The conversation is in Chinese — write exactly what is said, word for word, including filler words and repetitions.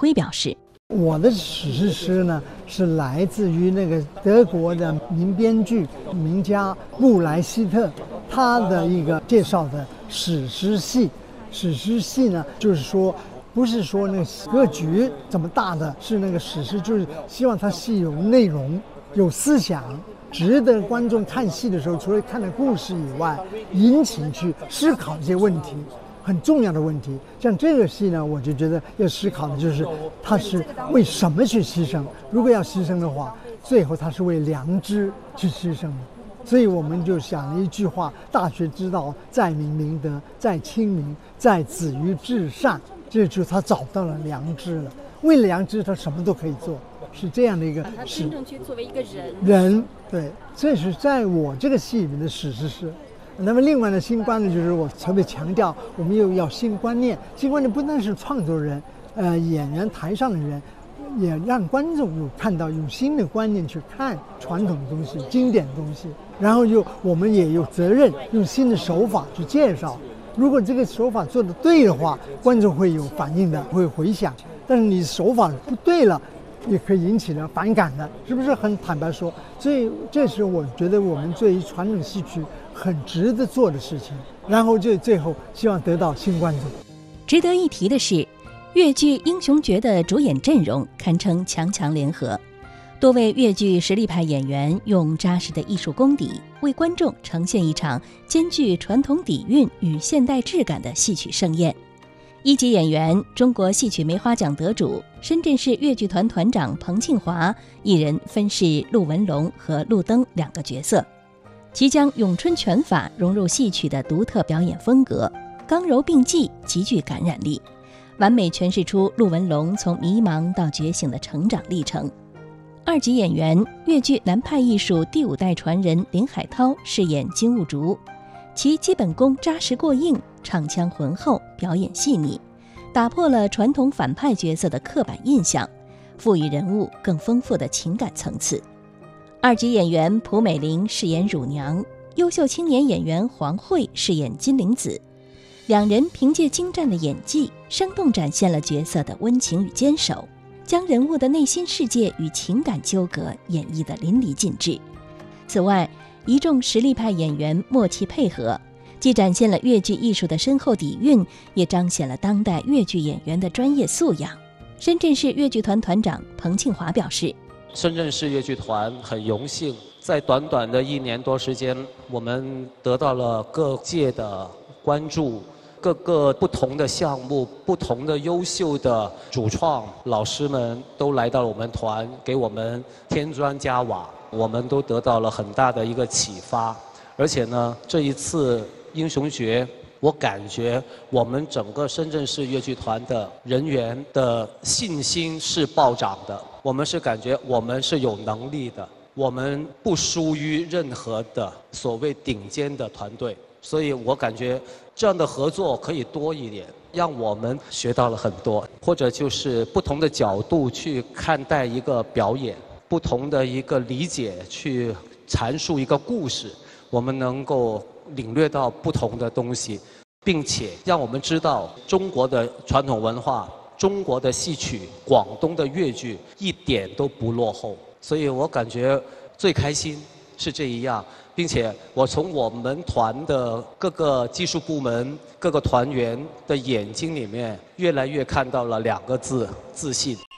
辉表示。 我的史诗诗呢，是来自于那个德国的名编剧、名家布莱希特，他的一个介绍的史诗戏。史诗戏呢，就是说，不是说那个格局怎么大的，是那个史诗，就是希望它戏有内容、有思想，值得观众看戏的时候，除了看的故事以外，引起去思考一些问题。很重要的问题，像这个戏呢，我就觉得要思考的就是，他是为什么去牺牲？如果要牺牲的话，最后他是为良知去牺牲的。所以我们就想了一句话：大学之道，在明明德，在亲民，在止于至善。这就是他找到了良知了。为了良知，他什么都可以做，是这样的一个。 他真正去作为一个人。 人，对，这是在我这个戏里面的史诗是。那么另外呢，新观念就是我特别强调，我们又要新观念。新观念不单是创作人、呃演员台上的人，也让观众有看到用新的观念去看传统的东西、经典的东西。然后又我们也有责任用新的手法去介绍。如果这个手法做得对的话，观众会有反应的，会回响。但是你手法不对了，也可以引起了反感的，是不是很坦白说？所以这是我觉得我们对于传统戏曲很值得做的事情，然后就最后希望得到新观众。 值得一提的是，越剧《英雄诀》的主演阵容堪称强强联合，多位越剧实力派演员用扎实的艺术功底，为观众呈现一场兼具传统底蕴与现代质感的戏曲盛宴。一级演员、中国戏曲梅花奖得主、深圳市越剧团团长彭庆华一人分饰陆文龙和陆登两个角色，其将咏春拳法融入戏曲的独特表演风格，刚柔并济，极具感染力，完美诠释出陆文龙从迷茫到觉醒的成长历程。二级演员、越剧南派艺术第五代传人林海涛饰演金兀术，其基本功扎实过硬，唱腔浑厚，表演细腻，打破了传统反派角色的刻板印象，赋予人物更丰富的情感层次。二级演员蒲美玲饰演乳娘，优秀青年演员黄慧饰演金灵子，两人凭借精湛的演技，生动展现了角色的温情与坚守，将人物的内心世界与情感纠葛演绎得淋漓尽致。此外，一众实力派演员默契配合，既展现了越剧艺术的深厚底蕴，也彰显了当代越剧演员的专业素养。深圳市越剧团团长彭庆华表示， 深圳市越剧团很荣幸，在短短的一年多时间，我们得到了各界的关注，各个不同的项目、不同的优秀的主创老师们都来到了我们团，给我们添砖加瓦，我们都得到了很大的一个启发。而且呢，这一次英雄诀，我感觉我们整个深圳市越剧团的人员的信心是暴涨的。我们是感觉我们是有能力的，我们不输于任何的所谓顶尖的团队。所以我感觉这样的合作可以多一点，让我们学到了很多，或者就是不同的角度去看待一个表演，不同的一个理解去阐述一个故事，我们能够领略到不同的东西，并且让我们知道中国的传统文化、中国的戏曲、广东的越剧一点都不落后。所以我感觉最开心是这一样，并且我从我们团的各个技术部门、各个团员的眼睛里面，越来越看到了两个字：自信。